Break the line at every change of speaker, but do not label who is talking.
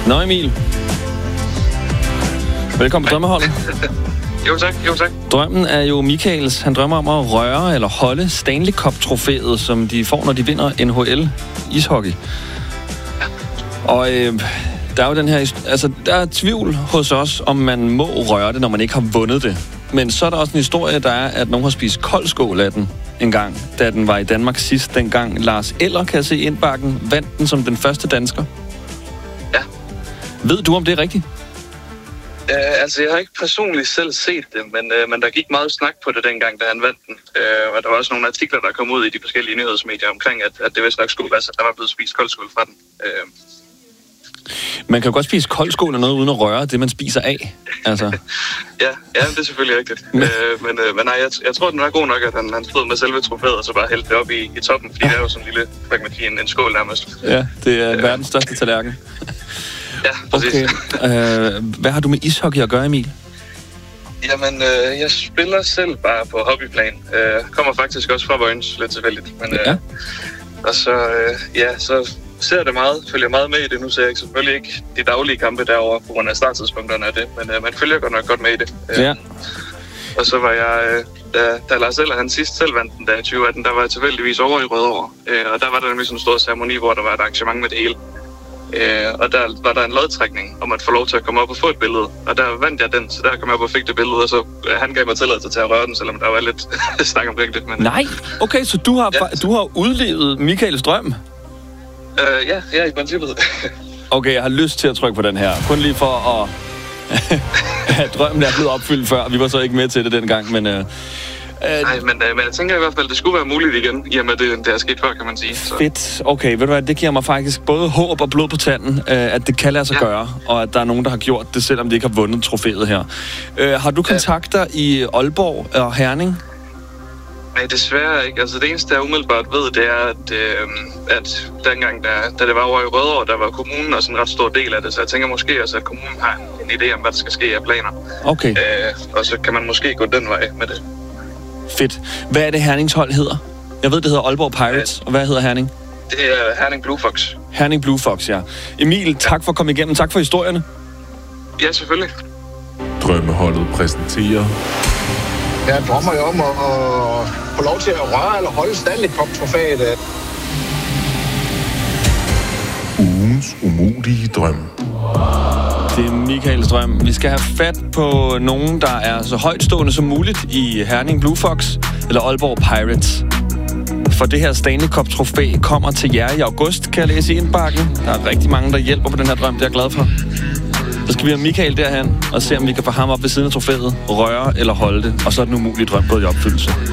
Nå Emil. Velkommen på drømmeholdet.
Jo tak.
Drømmen er jo Michaels. Han drømmer om at røre eller holde Stanley Cup-trofæet, som de får, når de vinder NHL ishockey. Og der er jo den her... Altså, der er tvivl hos os, om man må røre det, når man ikke har vundet det. Men så er der også en historie, der er, at nogen har spist koldskål af den en gang, da den var i Danmark sidst. Dengang Lars Eller, kan jeg se indbakken, vandt den som den første dansker.
Ja.
Ved du, om det er rigtigt?
Altså, jeg har ikke personligt selv set det, men der gik meget snak på det dengang, da han vandt den. Og der var også nogle artikler, der kom ud i de forskellige nyhedsmedier omkring, at det vist nok skulle være, at der var blevet spist koldskål fra den.
Man kan jo godt spise koldskål eller noget uden at røre det, man spiser af. Altså.
ja, det er selvfølgelig rigtigt. Men nej, jeg tror, den var god nok, at han stod med selve trofæet, og så bare hældte det op i toppen, fordi det er jo sådan en lille, hvad kan man sige, en skål nærmest.
Ja, det er verdens største tallerken.
Ja, præcis.
Okay. Hvad har du med ishockey at gøre, Emil?
Jamen, jeg spiller selv bare på hobbyplan. Kommer faktisk også fra Vojens, lidt tilfældigt. Men, og så, så ser det meget, følger meget med i det. Nu ser jeg selvfølgelig ikke de daglige kampe derovre, på grund af starttidspunkterne af det, men man følger godt nok godt med i det.
Ja.
Og så var jeg, da Lars Eller, han sidst selv vandt den der i 2018, der var jeg tilfældigvis over i Rødovre. Og der var der nemlig sådan en stor ceremoni, hvor der var et arrangement med det hele. Og der var der en lodtrækning om at få lov til at komme op og få et billede. Og der vandt jeg den, så der kom jeg op og fik det billede, og så han gav mig tilladelse til at røre den, selvom der var lidt snak omkring det. Men... Nej,
okay, så du har udlevet Michaels drøm?
Ja, i princippet.
Okay, jeg har lyst til at trykke på den her. Kun lige for at drømmen er blevet opfyldt før. Vi var så ikke med til det dengang, men...
Nej, men jeg tænker i hvert fald, at det skulle være muligt igen, i og med det er sket før, kan man sige. Så.
Fedt. Okay, ved du hvad, det giver mig faktisk både håb og blod på tanden, at det kan lade sig gøre, og at der er nogen, der har gjort det, selvom de ikke har vundet trofæet her. Har du kontakter i Aalborg og Herning?
Nej, desværre ikke. Altså det eneste, jeg umiddelbart ved, det er, at dengang, da det var over i Rødovre, der var kommunen også en ret stor del af det, så jeg tænker måske også, at kommunen har en idé om, hvad der skal ske af planer.
Okay.
Og så kan man måske gå den vej med det.
Fedt. Hvad er det Hernings hold hedder? Jeg ved, det hedder Aalborg Pirates, og hvad hedder Herning?
Det er Herning Blue Fox.
Herning Blue Fox, ja. Emil, tak for at komme igennem. Tak for historierne.
Ja, selvfølgelig.
Drømmeholdet præsenterer...
Jeg drømmer jo om at få lov til at røre eller holde Stanley Cup-trofæet.
Ugens umulige drøm.
Det er Michaels drøm. Vi skal have fat på nogen, der er så højtstående som muligt i Herning Blue Fox eller Aalborg Pirates. For det her Stanley Cup-trofæ kommer til jer i august, kan jeg læse i indbakken. Der er rigtig mange, der hjælper på den her drøm, det er jeg glad for. Så skal vi have Michael derhen og se, om vi kan få ham op ved siden af trofæet, røre eller holde det. Og så er den umulige drøm gået i opfyldelse.